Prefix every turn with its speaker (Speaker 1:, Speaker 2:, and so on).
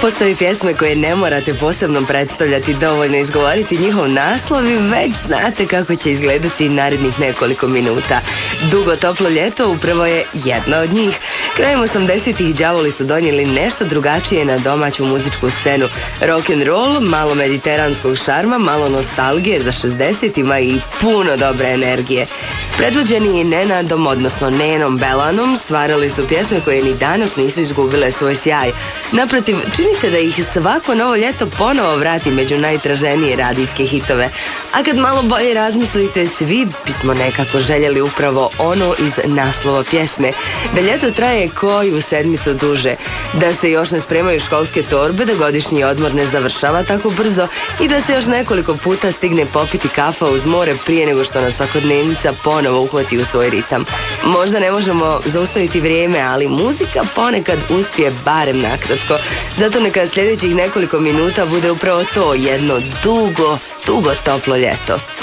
Speaker 1: Postoji pjesme koje ne morate posebno predstavljati, dovoljno izgovoriti njihov naslov i već znate kako će izgledati narednih nekoliko minuta. Dugo toplo ljeto upravo je jedna od njih. Krajem 80-ih đavoli su donijeli nešto drugačije na domaću muzičku scenu. Rock and roll, malo mediteranskog šarma, malo nostalgije za 60-ima i puno dobre energije. Predvođeni Nenadom, odnosno Nenom Belanom, stvarali su pjesme koje ni danas nisu izgubile svoj sjaj. Naprotiv, čini se da ih svako novo ljeto ponovo vrati među najtraženije radijske hitove. A kad malo bolje razmislite, svi bismo nekako željeli upravo ono iz naslova pjesme. Da ljeto traje koju sedmicu duže, da se još ne spremaju školske torbe, da godišnji odmor ne završava tako brzo i da se još nekoliko puta stigne popiti kafa uz more prije nego što nas svakodnevnica ponovo uhvati u svoj ritam. Možda ne možemo zaustaviti vrijeme, ali muzika ponekad uspije barem nakratko. Zato neka sljedećih nekoliko minuta bude upravo to, jedno dugo toplo ljeto.